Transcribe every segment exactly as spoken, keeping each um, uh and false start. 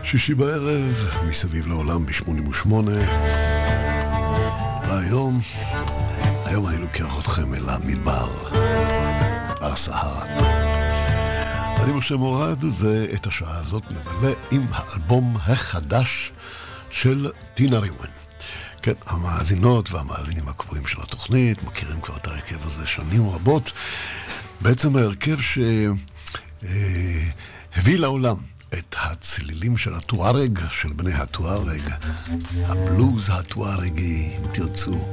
שישי בערב, מסביב לעולם ב-שמונים ושמונה. והיום, היום אני לוקח אתכם אל המדבר, בר סהרה. אני משה מורד, ואת השעה הזאת נבלה עם האלבום החדש של טינה ריוון. כן, המאזינות והמאזינים הקבועים של התוכנית מכירים כבר את ההרכב הזה שנים רבות. בעצם ההרכב שהביא לעולם את הצלילים של הטוארג, של בני הטוארג, הבלוז הטוארגי, אם תרצו,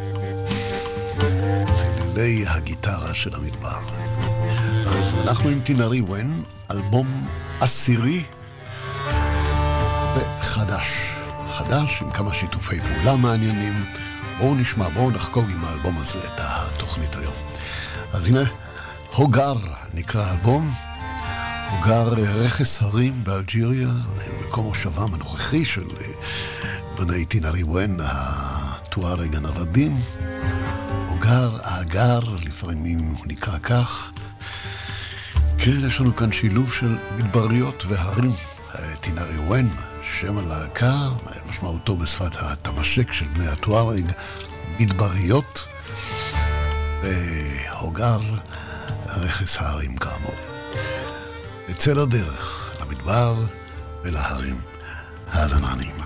צלילי הגיטרה של המדבר. אז אנחנו עם טינה ריוון, אלבום עשירי וחדש. חדש עם כמה שיתופי פעולה מעניינים. בואו נשמע, בואו נחגוג עם האלבום הזה את התוכנית היום. אז הנה, הוגר נקרא האלבום. הוגר רכס הרים באלג'יריה, מקום מושבם הנוכחי של בני טינה ריוון, הטוארג הנוודים. הוגר, האגר, לפעמים הוא נקרא כך. כן, יש לנו כאן שילוב של מדבריות והרים. טינה ריוון, שם הלהקה, משמעותו בשפת התמשק של בני הטוארג, מדבריות, והוגר, רכס ההרים כאמור. נצא לדרך, למדבר ולהרים. האזנה נעימה.